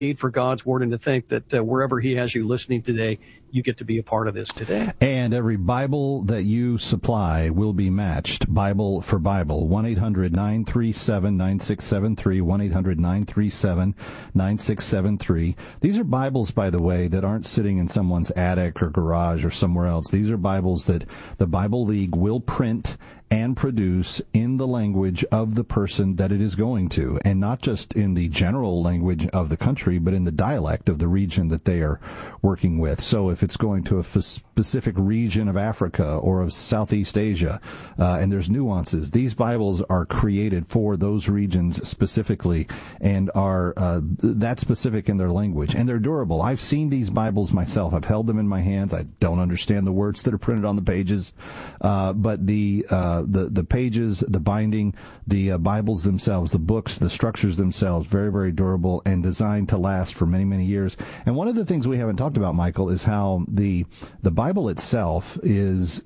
need for God's Word, and to think that wherever He has you listening today, you get to be a part of this today. And every Bible that you supply will be matched, Bible for Bible. 1-800-937-9673, 1-800-937-9673. These are Bibles, by the way, that aren't sitting in someone's attic or garage or somewhere else. These are Bibles that the Bible League will print and produce in the language of the person that it is going to, and not just in the general language of the country, but in the dialect of the region that they are working with. So if it's going to a specific region of Africa or of Southeast Asia, and there's nuances, these Bibles are created for those regions specifically and are that specific in their language, and they're durable. I've seen these Bibles myself. I've held them in my hands. I don't understand the words that are printed on the pages, but the pages, the binding, the Bibles themselves, the books, the structures themselves, very, very durable and designed to last for many, many years. And one of the things we haven't talked about, Michael, is how the Bible itself is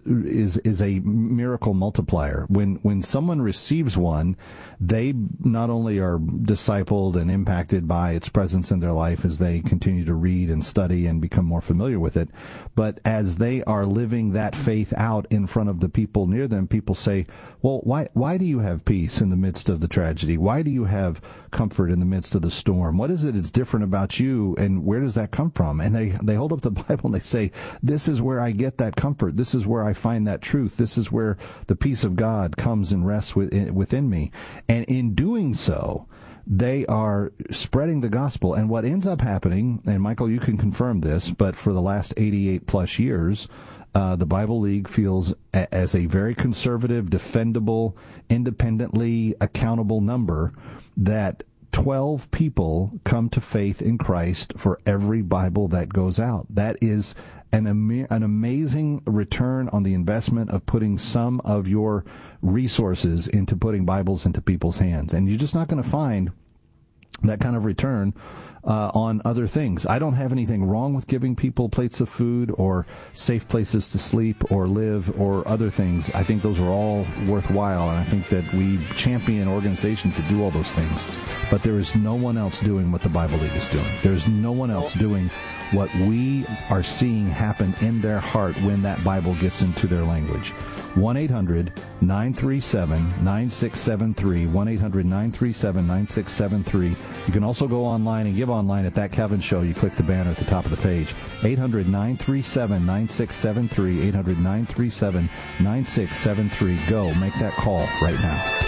a miracle multiplier. When someone receives one, they not only are discipled and impacted by its presence in their life as they continue to read and study and become more familiar with it, but as they are living that faith out in front of the people near them, people say, well, why do you have peace in the midst of the tragedy? Why do you have comfort in the midst of the storm? What is it that's different about you, and where does that come from? And they hold up the Bible and they say, this is where I get that comfort. This is where I find that truth. This is where the peace of God comes and rests within me. And in doing so, they are spreading the gospel. And what ends up happening, and Michael, you can confirm this, but for the last 88 plus years, the Bible League feels as a very conservative, defendable, independently accountable number that 12 people come to faith in Christ for every Bible that goes out. That is an amazing return on the investment of putting some of your resources into putting Bibles into people's hands. And you're just not going to find that kind of return on other things. I don't have anything wrong with giving people plates of food or safe places to sleep or live or other things. I think those are all worthwhile, and I think that we champion organizations that do all those things. But there is no one else doing what the Bible League is doing. There's no one else doing what we are seeing happen in their heart when that Bible gets into their language. 1-800-937-9673, 1-800-937-9673. You can also go online and give online at That Kevin Show. You click the banner at the top of the page. 800-937-9673, 800-937-9673. Go. Make that call right now.